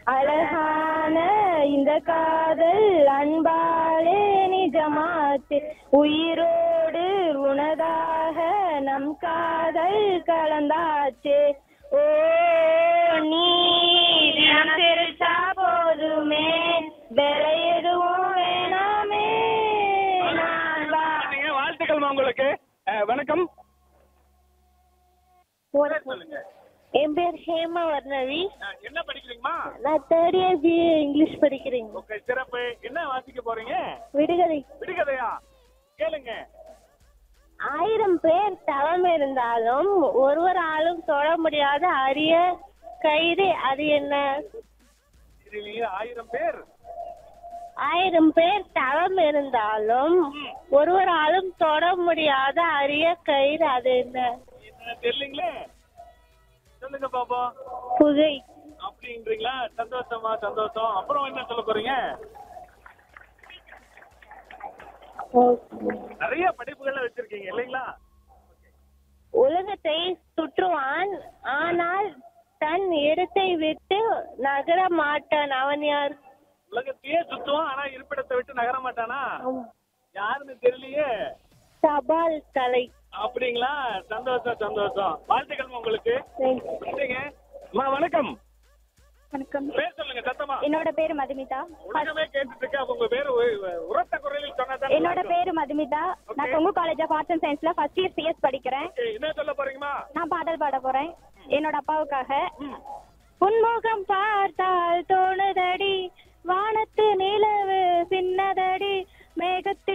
அழகான இந்த காதல் அன்பாலே நிஜமாச்சு, உயிரோடு உனதாக நம் காதல் கலந்தாச்சு. ஓ நீ தினம் சிரிச்சா போதுமே, வேற எதுவும் வேணாமே. நான் வா. வாழ்த்துக்கள் உங்களுக்கு. வணக்கம். சொல்லுங்க. என் பேர் ஹேமா வர்ணவி. என்ன படிக்கிறீங்கம்மா? நான் தேர்ட் இயர் பிஏ இங்கிலீஷ் படிக்கிறேன். ஓகே, சிறப்பு. என்ன வாசிக்க போறீங்க? விடுகதை. விடுகதையா? கேளுங்க. 1000 பேர் தவம் இருந்தாலும் ஒருவராலும் தொட முடியாத அரிய கயிறு, அது என்ன? 1000 பேர் 1000 பேர் தவம் இருந்தாலும் ஒருவராலும் தொட முடியாத அரிய கயிறு, அது என்ன? தெரியலீங்களே. சொல்லுங்க பாப்போம். புகை. அப்படின்றீங்களா? சந்தோஷமா, சந்தோஷம். அப்புறம் என்ன சொல்ல போறீங்க? நிறைய படிப்புகள்ல வச்சிருக்கீங்க இல்லைங்களா? உலகத்தை சுற்றுவான், ஆனால் தன் இடத்தை விட்டு நகர மாட்டான், அவன் யார்? உலகத்தையே சுத்துவான், ஆனா இருப்பிடத்தை விட்டு நகர மாட்டானா? யாருன்னு தெரியலையே. தபால் தலை. அப்படிங்களா? சந்தோஷம், சந்தோஷம். வாழ்த்துக்கள் உங்களுக்கு. நன்றிங்க. அம்மா வணக்கம். வணக்கம். பேர் சொல்லுங்க சத்தமா. என்னோட பேரு மதுமிதா. உலகமே கேட்டுட்டு இருக்கு. உங்க பேரு உரத்த குரலில் சொன்னதான். என்னோட பேரு மதுமிதா. நான் Kongu college of arts and சயின்ஸ்ல ஃபர்ஸ்ட் இயர் சிஎஸ் படிக்கிறேன். என்ன சொல்ல போறீங்கம்மா? நான் பாடல் பாட போறேன் என்னோட அப்பாவுக்காக. உன்முகம் பார்த்தால் தோணுதடி, வானத்து நிலவு சின்னதடி, மேகத்தில்